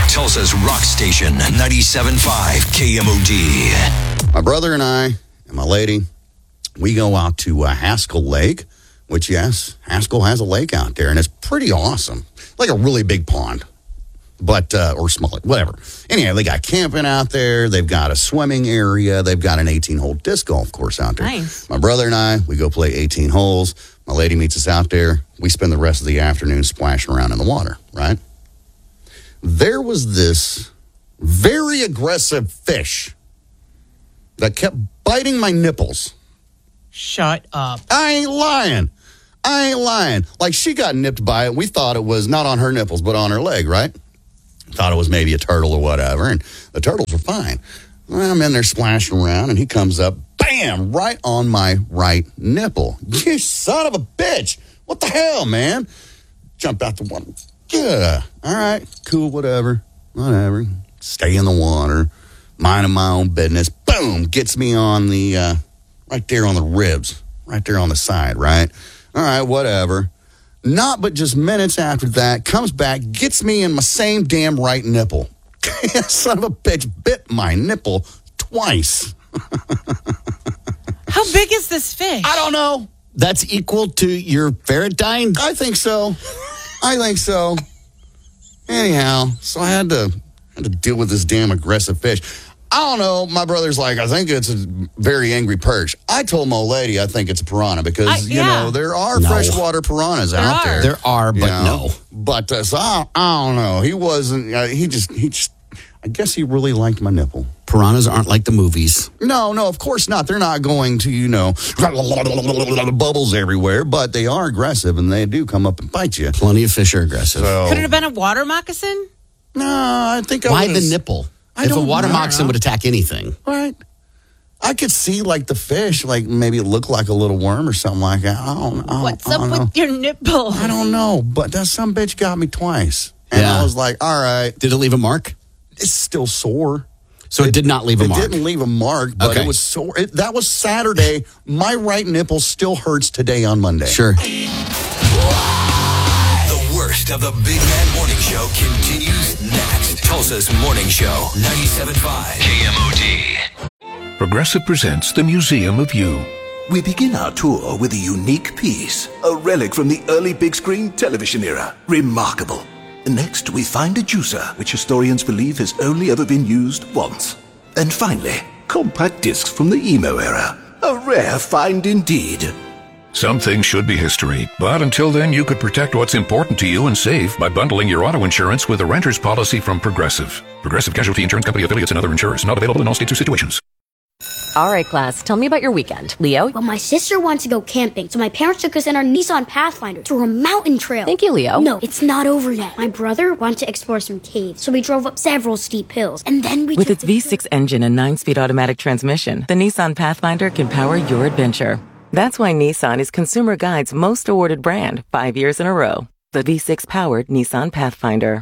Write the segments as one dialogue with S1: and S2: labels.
S1: Tulsa's rock station, 97.5 KMOD.
S2: My brother and I and my lady, we go out to Haskell Lake, which, yes, Haskell has a lake out there, and it's pretty awesome. Like a really big pond, but or small, whatever. Anyhow, they got camping out there. They've got a swimming area. They've got an 18-hole disc golf course out there.
S3: Nice.
S2: My brother and I, we go play 18 holes. My lady meets us out there. We spend the rest of the afternoon splashing around in the water, right? There was this very aggressive fish that kept biting my nipples.
S3: Shut up.
S2: I ain't lying. Like, she got nipped by it. We thought it was not on her nipples, but on her leg, right? Thought it was maybe a turtle or whatever, and the turtles were fine. Well, I'm in there splashing around, and he comes up, bam, right on my right nipple. You son of a bitch. What the hell, man? Jumped out the water. Yeah. All right. Cool. Whatever. Stay in the water. Minding my own business. Boom. Gets me on the, right there on the ribs. Right there on the side, right? All right. Whatever. Not but just minutes after that, comes back, gets me in my same damn right nipple. Son of a bitch bit my nipple twice.
S3: How big is this fish?
S2: I don't know.
S4: That's equal to your ferritine?
S2: I think so. Anyhow, so I had to deal with this damn aggressive fish. I don't know. My brother's like, I think it's a very angry perch. I told my lady I think it's a piranha because, you know, there are freshwater piranhas out there.
S4: There are, but no.
S2: But so I don't know. He wasn't, he just, I guess he really liked my nipple.
S4: Piranhas aren't like the movies.
S2: No, of course not. They're not going to, bubbles everywhere, but they are aggressive and they do come up and bite you.
S4: Plenty of fish are aggressive.
S3: Could it have been a water moccasin?
S2: No, I think
S4: Why the nipple? If a water moccasin would attack anything.
S2: Right. I could see, like, the fish, like, maybe it looked like a little worm or something like that. I don't know.
S3: What's up with your nipple?
S2: I don't know, but that some bitch got me twice. And I was like, all right.
S4: Did it leave a mark?
S2: It's still sore.
S4: So it did not leave a mark?
S2: It didn't leave a mark, but it was sore. That was Saturday. My right nipple still hurts today on Monday.
S4: Sure.
S1: The worst of the Big Man Morning Show continues next. Tulsa's Morning Show, 97.5 KMOD.
S5: Progressive presents the Museum of You.
S6: We begin our tour with a unique piece, a relic from the early big screen television era. Remarkable. Next, we find a juicer, which historians believe has only ever been used once. And finally, compact discs from the emo era. A rare find indeed.
S5: Some things should be history, but until then, you could protect what's important to you and save by bundling your auto insurance with a renter's policy from Progressive. Progressive Casualty Insurance Company affiliates and other insurers. Not available in all states or situations.
S7: All right, class, tell me about your weekend. Leo?
S8: Well, my sister wants to go camping, so my parents took us in our Nissan Pathfinder through a mountain trail.
S7: Thank you, Leo.
S8: No, it's not over yet. My brother wanted to explore some caves, so we drove up several steep hills, and then we
S9: With its V6 engine and 9-speed automatic transmission, the Nissan Pathfinder can power your adventure. That's why Nissan is Consumer Guide's most awarded brand 5 years in a row. The V6-powered Nissan Pathfinder.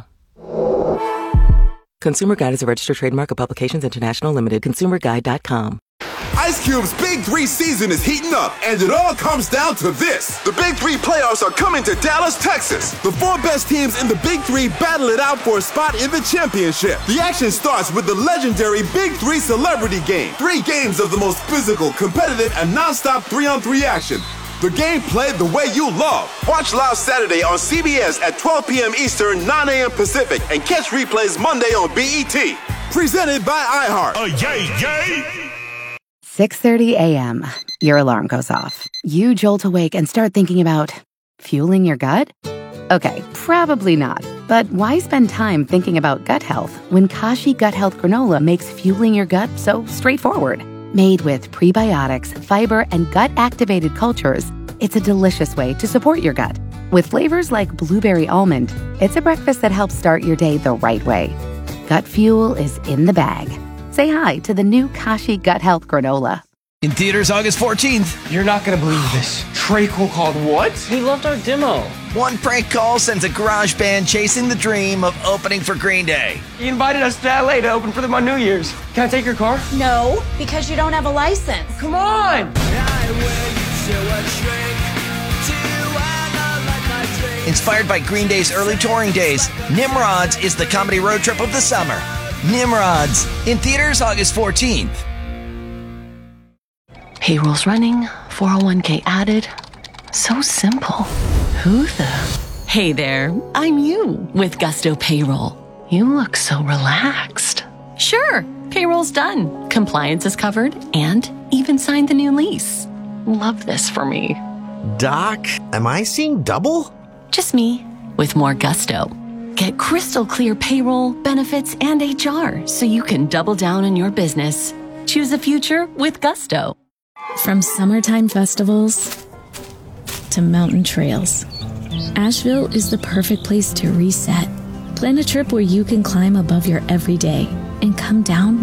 S9: Consumer Guide is a registered trademark of Publications International Limited. ConsumerGuide.com.
S10: Ice Cube's Big 3 season is heating up, and it all comes down to this. The Big 3 playoffs are coming to Dallas, Texas. The 4 best teams in the Big 3 battle it out for a spot in the championship. The action starts with the legendary Big 3 Celebrity Game. 3 games of the most physical, competitive, and non-stop 3-on-3 action. The game played the way you love. Watch live Saturday on CBS at 12 p.m. Eastern, 9 a.m. Pacific, and catch replays Monday on BET. Presented by iHeart. Yay!
S11: 6:30 a.m. Your alarm goes off. You jolt awake and start thinking about fueling your gut? Okay, probably not. But why spend time thinking about gut health when Kashi Gut Health Granola makes fueling your gut so straightforward? Made with prebiotics, fiber, and gut-activated cultures, it's a delicious way to support your gut. With flavors like blueberry almond, it's a breakfast that helps start your day the right way. Gut fuel is in the bag. Say hi to the new Kashi Gut Health Granola.
S12: In theaters August 14th.
S13: You're not going to believe this. Trey Cole called what?
S12: He loved our demo.
S13: One prank call sends a garage band chasing the dream of opening for Green Day.
S12: He invited us to LA to open for them on New Year's. Can I take your car?
S14: No, because you don't have a license.
S12: Come on!
S13: Inspired by Green Day's early touring days, Nimrods is the comedy road trip of the summer. Nimrods, in theaters August 14th.
S15: Payroll's running, 401k added. So simple. Who the? Hey there, I'm you with Gusto Payroll. You look so relaxed. Sure, payroll's done. Compliance is covered and even signed the new lease. Love this for me.
S16: Doc, am I seeing double?
S15: Just me with more gusto. Get crystal clear payroll, benefits, and HR so you can double down on your business. Choose a future with Gusto.
S17: From summertime festivals to mountain trails, Asheville is the perfect place to reset. Plan a trip where you can climb above your everyday and come down